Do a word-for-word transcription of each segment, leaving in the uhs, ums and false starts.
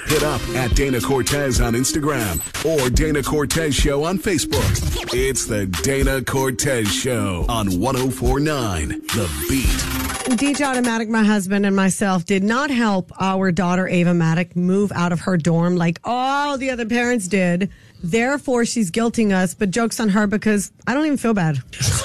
Hit up at Dana Cortez on Instagram or Dana Cortez Show on Facebook. It's the Dana Cortez Show on one oh four point nine The Beat. D J Automatic, my husband, and myself did not help our daughter Ava Matic move out of her dorm like all the other parents did. Therefore, she's guilting us, but joke's on her because I don't even feel bad.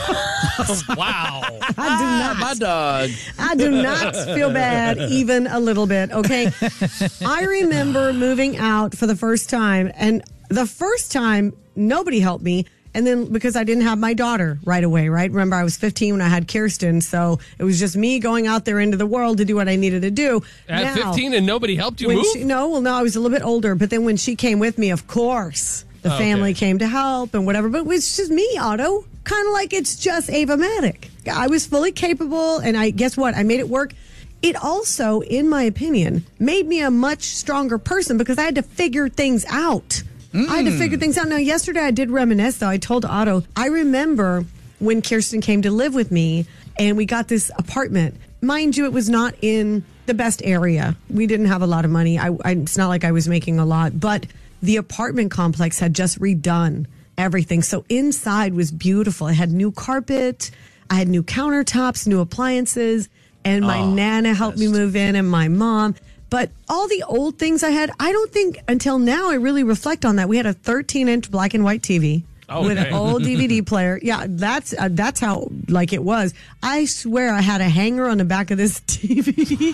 Wow. I do not. My dog. I do not feel bad even a little bit, okay? I remember moving out for the first time, and the first time, nobody helped me. And then because I didn't have my daughter right away, right? Remember, I was fifteen when I had Kirsten, so it was just me going out there into the world to do what I needed to do. At now, fifteen and nobody helped you when move? She, no, well, no, I was a little bit older. But then when she came with me, of course, the okay. family came to help and whatever. But it was just me, Otto. Kind of like it's just Ava Matic. I was fully capable, and I guess what? I made it work. It also, in my opinion, made me a much stronger person because I had to figure things out. Mm. I had to figure things out. Now, yesterday I did reminisce, though. I told Otto, I remember when Kirsten came to live with me and we got this apartment. Mind you, it was not in the best area. We didn't have a lot of money. I, I, it's not like I was making a lot, but the apartment complex had just redone everything. So inside was beautiful. It had new carpet. I had new countertops, new appliances, and my oh, Nana helped best. me move in and my mom. But all the old things I had, I don't think until now I really reflect on that. We had a thirteen inch black and white T V oh, with okay. an old D V D player. Yeah, that's uh, that's how like it was. I swear I had a hanger on the back of this T V.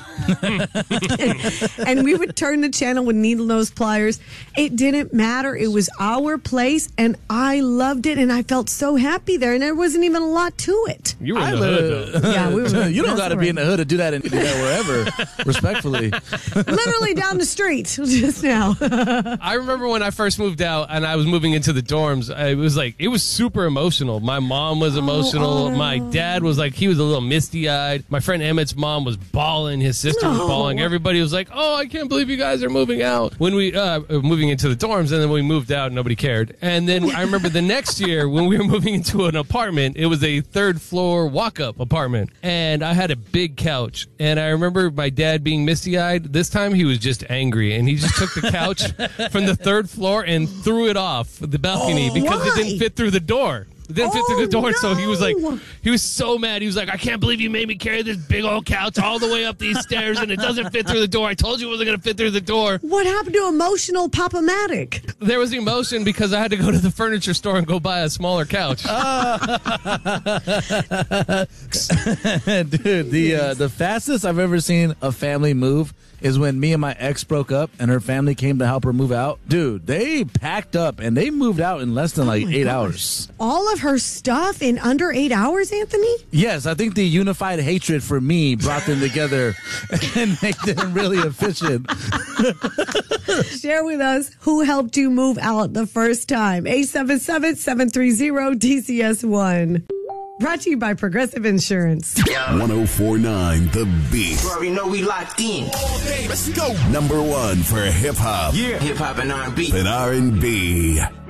and, and we would turn the channel with needle nose pliers. It didn't matter. It was our place, and I loved it, and I felt so happy there, and there wasn't even a lot to it. You were in I the hood, though. Yeah, we were. You don't got to right. be in the hood to do that and do that wherever, respectfully. Literally down the street just now. I remember when I first moved out and I was moving into the dorms, I, it was like, it was super emotional. My mom was emotional. Oh, oh. My dad was like, he was a little misty-eyed. My friend Emmett's mom was bawling. His sister was No. bawling. Everybody was like, oh, I can't believe you guys are moving out. When we, uh, moving into the dorms, and then we moved out, nobody cared. And then I remember the next year when we were moving into an apartment, it was a third floor walk-up apartment. And I had a big couch. And I remember my dad being misty-eyed. This time he was just angry. And he just took the couch from the third floor and threw it off the balcony Oh, because why? it didn't fit through the door. It didn't fit through the door, Oh, so he was like, no. he was so mad. He was like, I can't believe you made me carry this big old couch all the way up these stairs, and it doesn't fit through the door. I told you it wasn't going to fit through the door. What happened to emotional Pop-O-Matic? There was emotion because I had to go to the furniture store and go buy a smaller couch. Uh, Dude, the uh, the fastest I've ever seen a family move is when me and my ex broke up and her family came to help her move out. Dude, they packed up and they moved out in less than like my eight gosh. hours. All of her stuff in under eight hours, Anthony? Yes, I think the unified hatred for me brought them together and made them really efficient. Share with us who helped you move out the first time. eight seven seven, seven three zero, D C S one. Brought to you by Progressive Insurance. one oh four point nine The Beat. You already know we locked in. Let's go. Number one for hip hop. Yeah. Hip hop and R and B. And R and B.